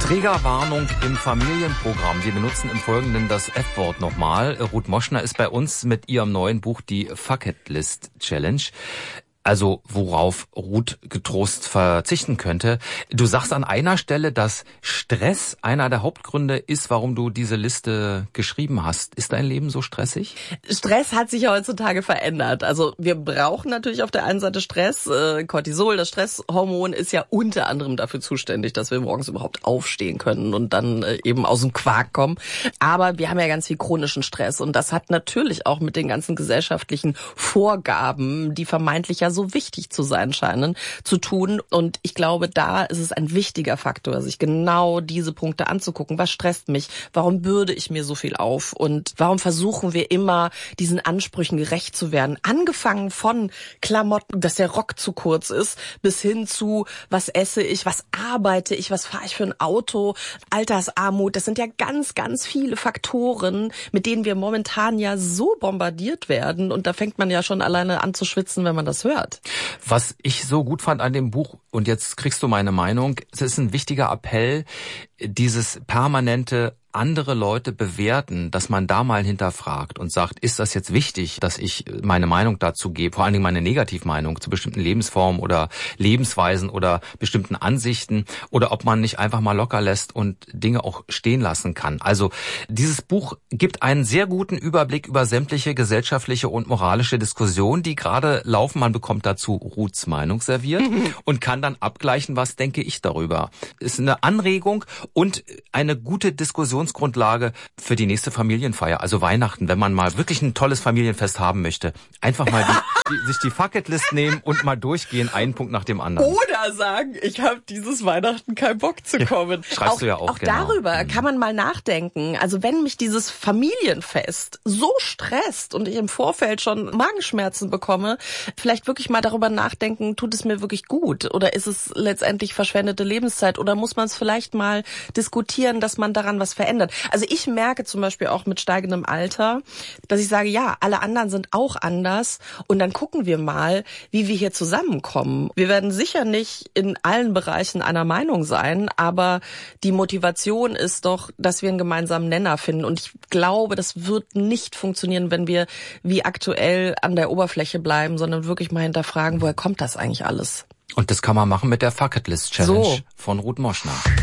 Triggerwarnung im Familienprogramm. Wir benutzen im Folgenden das F-Wort nochmal. Ruth Moschner ist bei uns mit ihrem neuen Buch die Fuck-It-List Challenge. Also worauf Ruth getrost verzichten könnte. Du sagst an einer Stelle, dass Stress einer der Hauptgründe ist, warum du diese Liste geschrieben hast. Ist dein Leben so stressig? Stress hat sich ja heutzutage verändert. Also wir brauchen natürlich auf der einen Seite Stress. Cortisol, das Stresshormon, ist ja unter anderem dafür zuständig, dass wir morgens überhaupt aufstehen können und dann eben aus dem Quark kommen. Aber wir haben ja ganz viel chronischen Stress und das hat natürlich auch mit den ganzen gesellschaftlichen Vorgaben, die vermeintlich ja so wichtig zu sein scheinen, zu tun. Und ich glaube, da ist es ein wichtiger Faktor, sich genau diese Punkte anzugucken. Was stresst mich? Warum bürde ich mir so viel auf? Und warum versuchen wir immer, diesen Ansprüchen gerecht zu werden? Angefangen von Klamotten, dass der Rock zu kurz ist, bis hin zu, was esse ich, was arbeite ich, was fahre ich für ein Auto, Altersarmut. Das sind ja ganz, ganz viele Faktoren, mit denen wir momentan ja so bombardiert werden. Und da fängt man ja schon alleine an zu schwitzen, wenn man das hört. Was ich so gut fand an dem Buch, und jetzt kriegst du meine Meinung, es ist ein wichtiger Appell, dieses permanente andere Leute bewerten, dass man da mal hinterfragt und sagt, ist das jetzt wichtig, dass ich meine Meinung dazu gebe, vor allen Dingen meine Negativmeinung zu bestimmten Lebensformen oder Lebensweisen oder bestimmten Ansichten, oder ob man nicht einfach mal locker lässt und Dinge auch stehen lassen kann. Also dieses Buch gibt einen sehr guten Überblick über sämtliche gesellschaftliche und moralische Diskussionen, die gerade laufen. Man bekommt dazu Ruths Meinung serviert und kann dann abgleichen, was denke ich darüber. Ist eine Anregung und eine gute Diskussionsgrundlage für die nächste Familienfeier, also Weihnachten, wenn man mal wirklich ein tolles Familienfest haben möchte. Einfach mal sich die Fuck-It-List nehmen und mal durchgehen, einen Punkt nach dem anderen. Oder sagen, ich habe dieses Weihnachten keinen Bock zu kommen. Ja, schreibst du ja auch genau. Darüber kann man mal nachdenken. Also wenn mich dieses Familienfest so stresst und ich im Vorfeld schon Magenschmerzen bekomme, vielleicht wirklich mal darüber nachdenken, tut es mir wirklich gut? Oder ist es letztendlich verschwendete Lebenszeit? Oder muss man es vielleicht mal diskutieren, dass man daran was verändert? Also ich merke zum Beispiel auch mit steigendem Alter, dass ich sage, ja, alle anderen sind auch anders und dann gucken wir mal, wie wir hier zusammenkommen. Wir werden sicher nicht in allen Bereichen einer Meinung sein, aber die Motivation ist doch, dass wir einen gemeinsamen Nenner finden und ich glaube, das wird nicht funktionieren, wenn wir wie aktuell an der Oberfläche bleiben, sondern wirklich mal hinterfragen, woher kommt das eigentlich alles? Und das kann man machen mit der Fuck-It-List Challenge von Ruth Moschner.